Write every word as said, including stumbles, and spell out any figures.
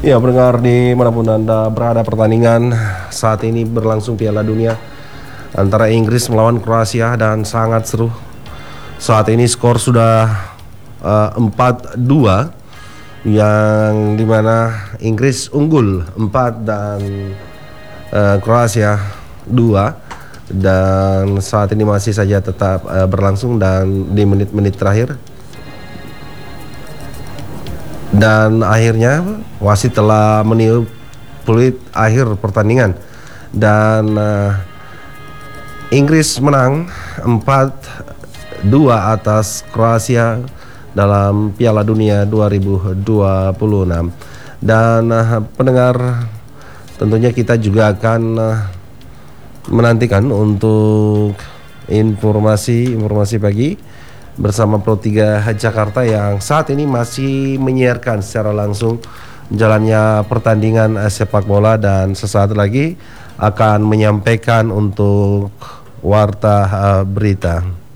Ya, pendengar dimanapun Anda berada, pertandingan saat ini berlangsung Piala Dunia antara Inggris melawan Kroasia dan sangat seru. Saat ini skor sudah uh, empat dua, yang dimana Inggris unggul empat dan uh, Kroasia dua, dan saat ini masih saja tetap uh, berlangsung dan di menit-menit terakhir. Dan akhirnya wasit telah meniup peluit akhir pertandingan dan uh, Inggris menang empat dua atas Kroasia dalam Piala Dunia dua ribu dua puluh enam. Dan uh, pendengar, tentunya kita juga akan uh, menantikan untuk informasi-informasi pagi bersama Pro tiga Jakarta yang saat ini masih menyiarkan secara langsung jalannya pertandingan sepak bola, dan sesaat lagi akan menyampaikan untuk warta uh, berita.